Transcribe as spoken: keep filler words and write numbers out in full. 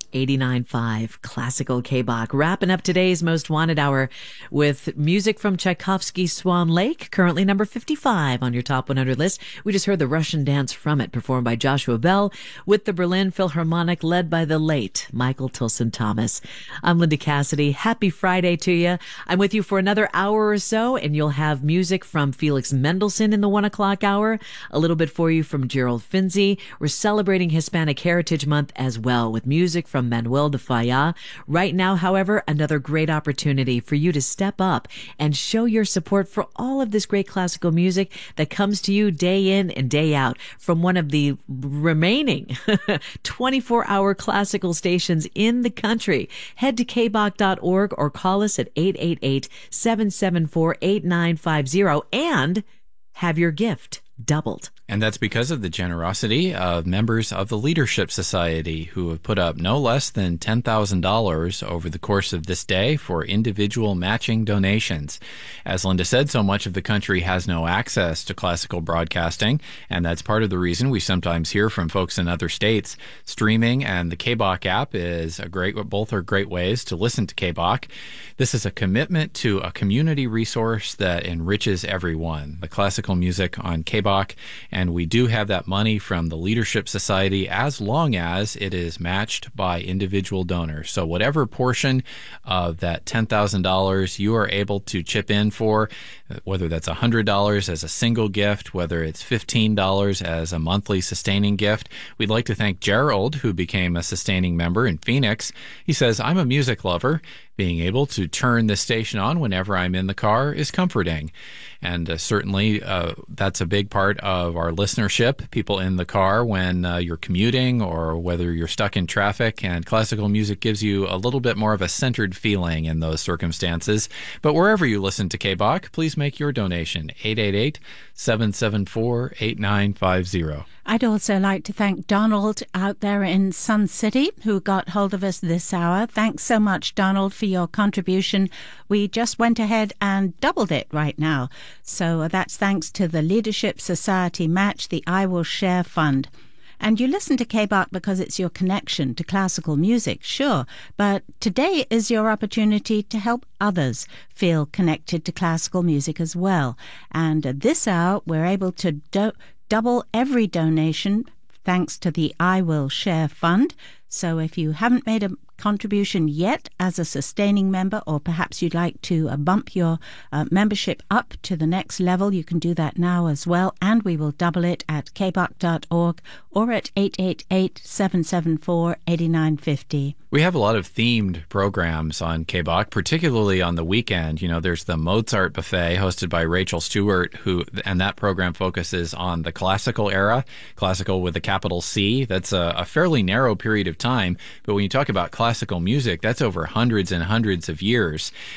eighty-nine point five Classical K-Bach. Wrapping up today's Most Wanted Hour with music from Tchaikovsky's Swan Lake, currently number fifty-five on your top one hundred list. We just heard the Russian Dance from it, performed by Joshua Bell with the Berlin Philharmonic, led by the late Michael Tilson Thomas. I'm Linda Cassidy. Happy Friday to you. I'm with you for another hour or so, and you'll have music from Felix Mendelssohn in the one o'clock hour, a little bit for you from Gerald Finzi. We're celebrating Hispanic Heritage Month as well with music from Manuel de Falla. Right now, however, another great opportunity for you to step up and show your support for all of this great classical music that comes to you day in and day out from one of the remaining twenty-four hour classical stations in the country. Head to k bach dot org or call us at eight eight eight, seven seven four, eight nine five zero and have your gift doubled. And that's because of the generosity of members of the Leadership Society, who have put up no less than ten thousand dollars over the course of this day for individual matching donations. As Linda said, so much of the country has no access to classical broadcasting, and that's part of the reason we sometimes hear from folks in other states. Streaming and the K-Bach app is a great, both are great ways to listen to K-Bach. This is a commitment to a community resource that enriches everyone, the classical music on K-Bach. And we do have that money from the Leadership Society as long as it is matched by individual donors. So whatever portion of that ten thousand dollars you are able to chip in for, whether that's one hundred dollars as a single gift, whether it's fifteen dollars as a monthly sustaining gift, we'd like to thank Gerald, who became a sustaining member in Phoenix. He says, "I'm a music lover. Being able to turn this station on whenever I'm in the car is comforting." And uh, certainly uh, that's a big part of our listenership, people in the car when uh, you're commuting or whether you're stuck in traffic. And classical music gives you a little bit more of a centered feeling in those circumstances. But wherever you listen to K-Bach, please make your donation, eight eight eight, seven seven four, eight nine five zero. I'd also like to thank Donald out there in Sun City, who got hold of us this hour. Thanks so much, Donald, for your contribution. We just went ahead and doubled it right now. So that's thanks to the Leadership Society match, the I Will Share Fund. And you listen to K-Bach because it's your connection to classical music, sure. But today is your opportunity to help others feel connected to classical music as well. And at this hour, we're able to do- double every donation thanks to the I Will Share Fund. So if you haven't made a contribution yet as a sustaining member, or perhaps you'd like to uh, bump your uh, membership up to the next level, you can do that now as well, and we will double it at k bach dot org or at eight eight eight, seven seven four, eight nine five zero. We have a lot of themed programs on K-Bach, particularly on the weekend. You know, there's the Mozart Buffet hosted by Rachel Stewart, who, and that program focuses on the classical era, classical with a capital C. That's a, a fairly narrow period of time, but when you talk about classical music, that's over hundreds and hundreds of years.